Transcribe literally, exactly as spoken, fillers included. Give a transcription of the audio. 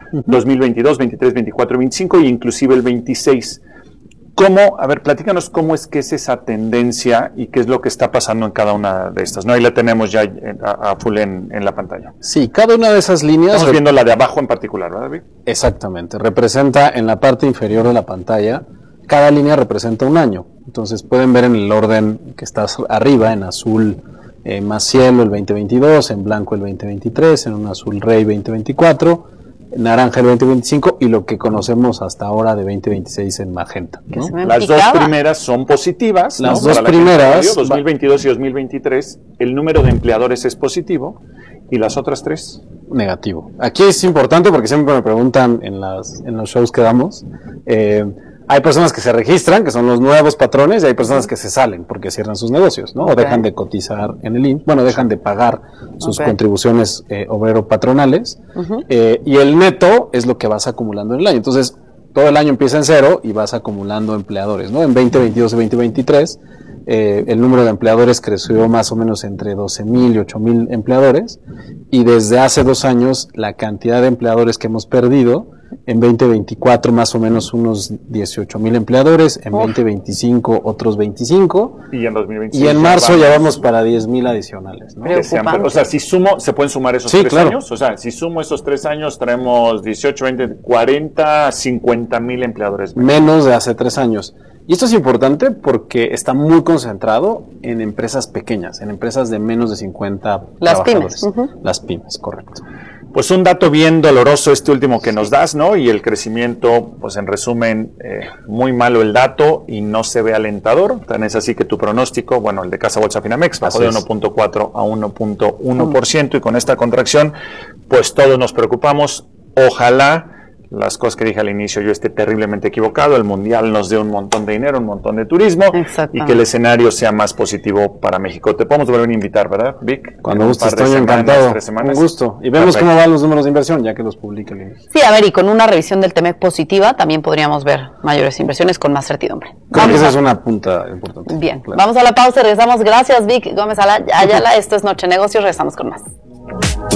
dos mil veintidós, veintitrés, veinticuatro, veinticinco e inclusive el veintiséis. ¿Cómo? A ver, platícanos cómo es que es esa tendencia y qué es lo que está pasando en cada una de estas, ¿no? Ahí la tenemos ya a, a full en, en la pantalla. Sí, cada una de esas líneas... Estamos viendo la de abajo en particular, ¿verdad, Vic? Exactamente, representa en la parte inferior de la pantalla, cada línea representa un año. Entonces pueden ver en el orden que está arriba, en azul eh, más cielo el veinte veintidós, en blanco el veinte veintitrés, en un azul rey veinte veinticuatro, naranja el veinte veinticinco y lo que conocemos hasta ahora de veinte veintiséis en magenta, ¿no? Las dos primeras son positivas, Las ¿no? dos Para primeras, dos mil veintidós y dos mil veintitrés, el número de empleadores es positivo y las otras tres negativo. Aquí es importante porque siempre me preguntan en las en los shows que damos, eh, hay personas que se registran, que son los nuevos patrones, y hay personas que se salen porque cierran sus negocios, ¿no? Okay. O dejan de cotizar en el I M S S, bueno, dejan de pagar sus okay. contribuciones eh, obrero-patronales, uh-huh. eh, y el neto es lo que vas acumulando en el año. Entonces, todo el año empieza en cero y vas acumulando empleadores, ¿no? En veinte veintidós y veinte veintitrés, eh, el número de empleadores creció más o menos entre doce mil y ocho mil empleadores, y desde hace dos años la cantidad de empleadores que hemos perdido, en veinte veinticuatro más o menos unos dieciocho mil empleadores, en Uf. veinte veinticinco otros veinticinco, y en dos mil veintiséis y en marzo ya vamos, ya vamos para diez mil adicionales, ¿no? O sea, si sumo, ¿se pueden sumar esos sí, tres claro. años? O sea, si sumo esos tres años, traemos dieciocho, veinte, cuarenta, cincuenta mil empleadores menos. menos de hace tres años. Y esto es importante porque está muy concentrado en empresas pequeñas, en empresas de menos de cincuenta Las trabajadores. pymes. Uh-huh. Las pymes, correcto. Pues un dato bien doloroso este último que nos das, ¿no? Y el crecimiento, pues en resumen, eh, muy malo el dato y no se ve alentador. Tan es así que tu pronóstico, bueno, el de Casa Bolsa Finamex, bajó de uno punto cuatro a uno punto uno por ciento y con esta contracción, pues todos nos preocupamos. Ojalá las cosas que dije al inicio, yo esté terriblemente equivocado, el mundial nos dé un montón de dinero, un montón de turismo y que el escenario sea más positivo para México. Te podemos volver a invitar, ¿verdad, Vic? Cuando gustes, estoy encantado, un gusto. Y vemos Perfecto. Cómo van los números de inversión, ya que los publique el I M S S. Sí, a ver, y con una revisión del T M E C positiva, también podríamos ver mayores inversiones con más certidumbre. Creo que esa es una punta importante. Bien, claro. Vamos a la pausa y regresamos. Gracias, Vic Gómez Ayala. Esto es Noche Negocios, regresamos con más.